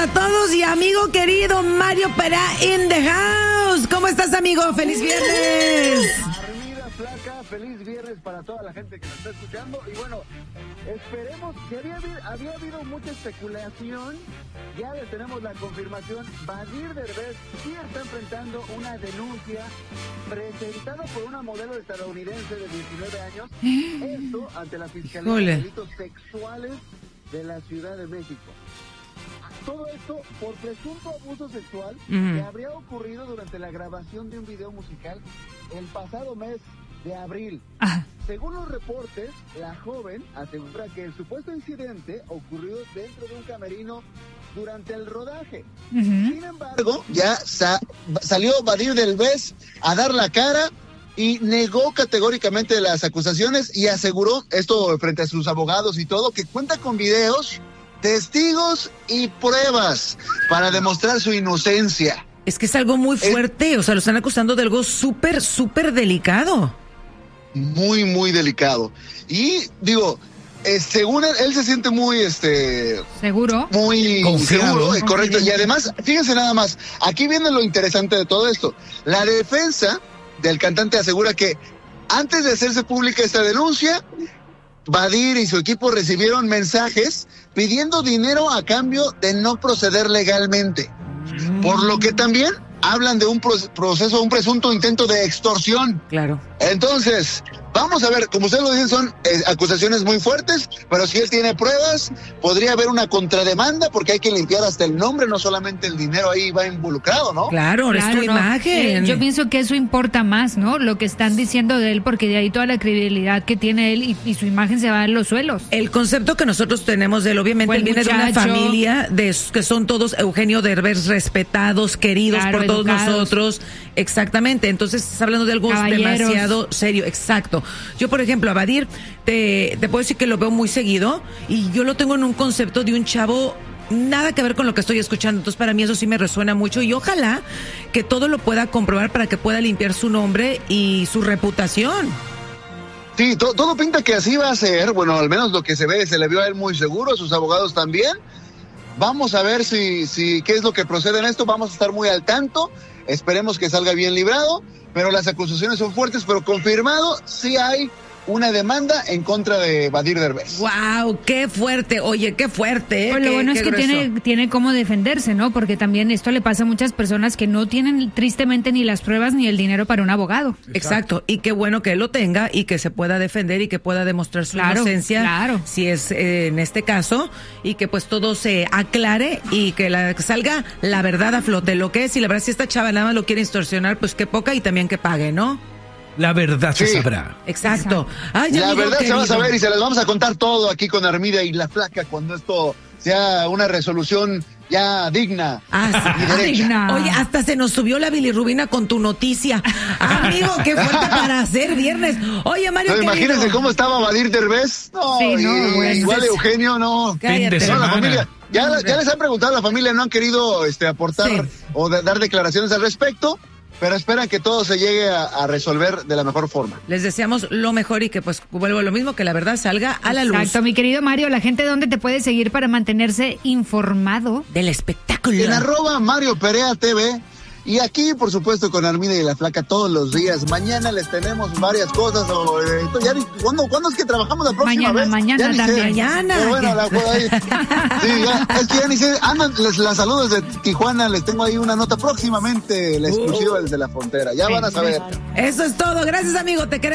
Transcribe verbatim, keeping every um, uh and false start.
a todos y amigo querido Mario Perá in the house. ¿Cómo estás, amigo? ¡Feliz viernes! Armida, Flaca, feliz viernes para toda la gente que nos está escuchando. Y bueno, esperemos que había, había habido mucha especulación. Ya le tenemos la confirmación. Badir Derbez sí está enfrentando una denuncia presentada por una modelo estadounidense de diecinueve años. Esto ante la Fiscalía Híjole. de Delitos Sexuales de la Ciudad de México. Todo esto por presunto abuso sexual Uh-huh. que habría ocurrido durante la grabación de un video musical el pasado mes de abril. Ah, Según los reportes, la joven asegura que el supuesto incidente ocurrió dentro de un camerino durante el rodaje. ujú. Sin embargo, ya sa- salió Badir Derbez a dar la cara y negó categóricamente las acusaciones y aseguró, esto frente a sus abogados y todo, que cuenta con videos, testigos y pruebas para demostrar su inocencia. Es que es algo muy Es- fuerte, o sea, lo están acusando de algo súper, súper delicado. Muy, muy delicado. Y digo, eh, según él, él se siente muy, este, ¿Seguro? muy Confiado. seguro, eh, correcto. Y Confidente. además, fíjense nada más, aquí viene lo interesante de todo esto. La defensa del cantante asegura que antes de hacerse pública esta denuncia, Badir y su equipo recibieron mensajes pidiendo dinero a cambio de no proceder legalmente. Por lo que también hablan de un pro- proceso, un presunto intento de extorsión. Claro. Entonces, vamos a ver, como ustedes lo dicen, son eh, acusaciones muy fuertes, pero si él tiene pruebas, podría haber una contrademanda porque hay que limpiar hasta el nombre, no solamente el dinero ahí va involucrado, ¿no? Claro, es tu Claro, no. imagen. Eh, yo pienso que eso importa más, ¿no? Lo que están diciendo de él, porque de ahí toda la credibilidad que tiene él y, y su imagen se va en los suelos. El concepto que nosotros tenemos de él, obviamente, Buen él viene de una muchacho. familia de que son todos Eugenio Derbez respetados, queridos Claro, por todos educados. nosotros. Exactamente. Entonces, estás hablando de algo Caballeros. demasiado serio. Exacto. Yo, por ejemplo, a Badir, te, te puedo decir que lo veo muy seguido y yo lo tengo en un concepto de un chavo nada que ver con lo que estoy escuchando. Entonces, para mí eso sí me resuena mucho y ojalá que todo lo pueda comprobar para que pueda limpiar su nombre y su reputación. Sí, to- todo pinta que así va a ser, bueno, al menos lo que se ve, se le vio a él muy seguro, a sus abogados también. Vamos a ver si, si qué es lo que procede en esto, vamos a estar muy al tanto, esperemos que salga bien librado, pero las acusaciones son fuertes, pero confirmado, sí hay una demanda en contra de Badir Derbez. ¡Wow! ¡Qué fuerte! Oye, qué fuerte, ¿eh? Pues Qué- lo bueno es qué que grueso. tiene, tiene cómo defenderse, ¿no? Porque también esto le pasa a muchas personas que no tienen tristemente ni las pruebas ni el dinero para un abogado. Exacto, y qué bueno que él lo tenga y que se pueda defender y que pueda demostrar su Claro, inocencia, claro. si es eh, en este caso, y que pues todo se aclare y que, la, que salga la verdad a flote, lo que es, y la verdad si esta chava nada más lo quiere extorsionar, pues que poca y también que pague, ¿no? La verdad se Sí. sabrá. Exacto. Ay, La amigo verdad se va a querido. saber y se las vamos a contar todo aquí con Armida y la Flaca cuando esto sea una resolución ya digna Ah, y sí. derecha. Digna. Oye, hasta se nos subió la bilirrubina con tu noticia. Amigo, qué fuerte para hacer viernes. Oye, Mario, No, querido. imagínense cómo estaba Badir Derbez. No, Sí, no, y- bueno. igual Eugenio, no. Cállate. Fin de No, la semana. familia, ya, ya les han preguntado a la familia, no han querido este, aportar Sí. o de- dar declaraciones al respecto, pero esperan que todo se llegue a, a resolver de la mejor forma. Les deseamos lo mejor y que pues vuelvo a lo mismo, que la verdad salga a la luz. Exacto, mi querido Mario, la gente dónde te puede seguir para mantenerse informado. Del espectáculo. En arroba Mario Perea T V. Y aquí, por supuesto, con Armida y la Flaca todos los días. Mañana les tenemos varias cosas. O, eh, ya ni- ¿cuándo, ¿Cuándo es que trabajamos la próxima Mañana, vez? mañana Ya ni sé. también. Mañana. Pero bueno, la puedo ahí. Sí, ya, es que ya ni sé. Andan, les la saludo desde Tijuana. Les tengo ahí una nota próximamente, la exclusiva desde la frontera. Ya van a saber. Eso es todo. Gracias, amigo. Te queremos.